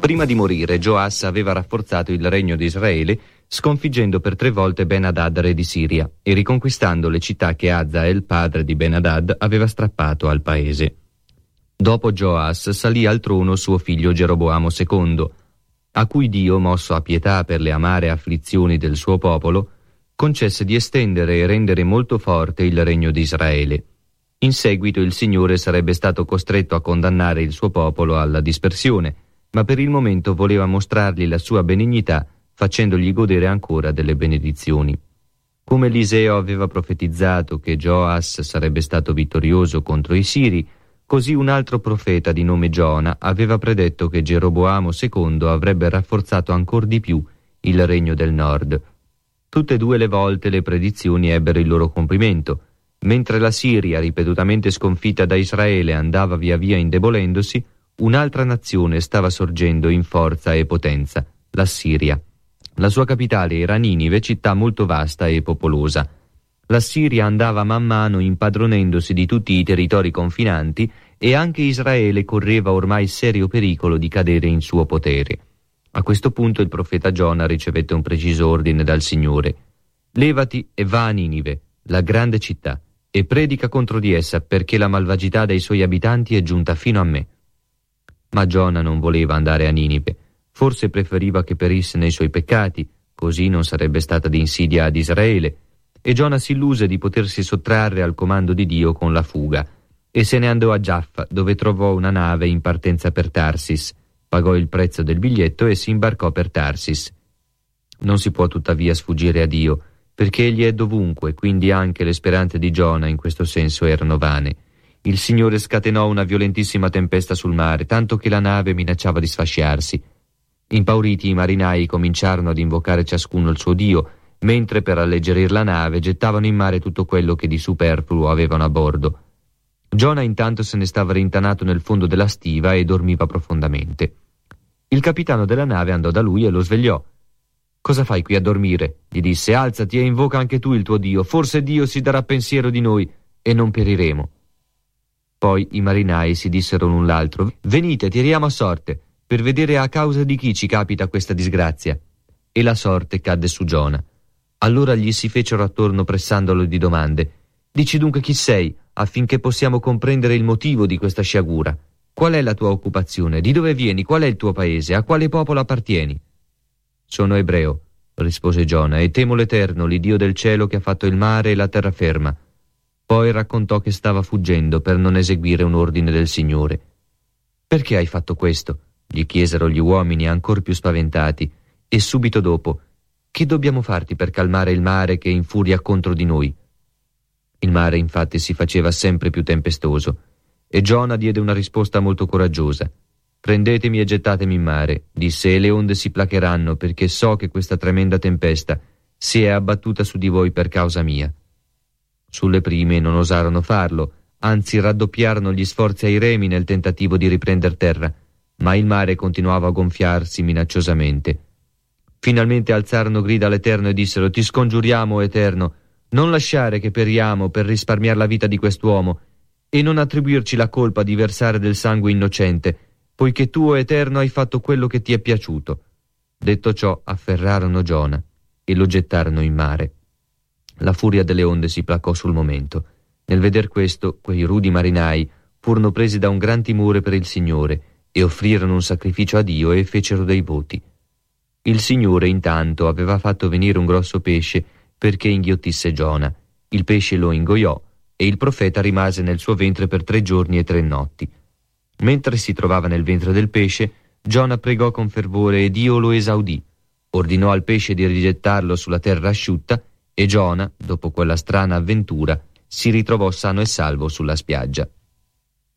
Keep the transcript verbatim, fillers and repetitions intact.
Prima di morire, Joas aveva rafforzato il regno di Israele, sconfiggendo per tre volte Ben-Hadad, re di Siria, e riconquistando le città che Hazael, padre di Ben-Hadad, aveva strappato al paese. Dopo Joas salì al trono suo figlio Geroboamo secondo, a cui Dio, mosso a pietà per le amare afflizioni del suo popolo, concesse di estendere e rendere molto forte il regno di Israele. In seguito il Signore sarebbe stato costretto a condannare il suo popolo alla dispersione, ma per il momento voleva mostrargli la sua benignità, facendogli godere ancora delle benedizioni. Come Eliseo aveva profetizzato che Joas sarebbe stato vittorioso contro i Siri, così un altro profeta di nome Giona aveva predetto che Geroboamo secondo avrebbe rafforzato ancor di più il regno del nord. Tutte e due le volte le predizioni ebbero il loro compimento. Mentre la Siria, ripetutamente sconfitta da Israele, andava via via indebolendosi, un'altra nazione stava sorgendo in forza e potenza, l'Assiria. La sua capitale era Ninive, città molto vasta e popolosa. L'Assiria andava man mano impadronendosi di tutti i territori confinanti e anche Israele correva ormai serio pericolo di cadere in suo potere. A questo punto il profeta Giona ricevette un preciso ordine dal Signore: «Levati e va a Ninive, la grande città, e predica contro di essa, perché la malvagità dei suoi abitanti è giunta fino a me». Ma Giona non voleva andare a Ninive, forse preferiva che perisse nei suoi peccati, così non sarebbe stata di insidia ad Israele, e Giona si illuse di potersi sottrarre al comando di Dio con la fuga, e se ne andò a Giaffa, dove trovò una nave in partenza per Tarsis, pagò il prezzo del biglietto e si imbarcò per Tarsis. Non si può tuttavia sfuggire a Dio, perché Egli è dovunque, quindi anche le speranze di Giona in questo senso erano vane. Il Signore scatenò una violentissima tempesta sul mare, tanto che la nave minacciava di sfasciarsi. Impauriti i marinai cominciarono ad invocare ciascuno il suo Dio, mentre per alleggerir la nave gettavano in mare tutto quello che di superfluo avevano a bordo. Giona intanto se ne stava rintanato nel fondo della stiva e dormiva profondamente. Il capitano della nave andò da lui e lo svegliò. «Cosa fai qui a dormire?» gli disse. «Alzati e invoca anche tu il tuo Dio, forse Dio si darà pensiero di noi e non periremo». Poi i marinai si dissero l'un l'altro: «Venite, tiriamo a sorte, per vedere a causa di chi ci capita questa disgrazia». E la sorte cadde su Giona. Allora gli si fecero attorno pressandolo di domande. «Dici dunque chi sei, affinché possiamo comprendere il motivo di questa sciagura. Qual è la tua occupazione? Di dove vieni? Qual è il tuo paese? A quale popolo appartieni?» «Sono ebreo», rispose Giona, «e temo l'Eterno, l'Iddio del cielo che ha fatto il mare e la terraferma». Poi raccontò che stava fuggendo per non eseguire un ordine del Signore. «Perché hai fatto questo?» gli chiesero gli uomini ancor più spaventati, e subito dopo: «Che dobbiamo farti per calmare il mare che infuria contro di noi?» Il mare infatti si faceva sempre più tempestoso, e Giona diede una risposta molto coraggiosa. «Prendetemi e gettatemi in mare», disse, «e le onde si placheranno, perché so che questa tremenda tempesta si è abbattuta su di voi per causa mia». Sulle prime non osarono farlo, anzi raddoppiarono gli sforzi ai remi nel tentativo di riprender terra, ma il mare continuava a gonfiarsi minacciosamente. Finalmente alzarono grida all'Eterno e dissero: «Ti scongiuriamo, Eterno, non lasciare che periamo per risparmiare la vita di quest'uomo, e non attribuirci la colpa di versare del sangue innocente, poiché tu, o Eterno, hai fatto quello che ti è piaciuto». Detto ciò, afferrarono Giona e lo gettarono in mare. La furia delle onde si placò sul momento. Nel veder questo, quei rudi marinai furono presi da un gran timore per il Signore e offrirono un sacrificio a Dio e fecero dei voti. Il Signore intanto aveva fatto venire un grosso pesce perché inghiottisse Giona. Il pesce lo ingoiò e il profeta rimase nel suo ventre per tre giorni e tre notti. Mentre si trovava nel ventre del pesce, Giona pregò con fervore e Dio lo esaudì. Ordinò al pesce di rigettarlo sulla terra asciutta e Giona, dopo quella strana avventura, si ritrovò sano e salvo sulla spiaggia.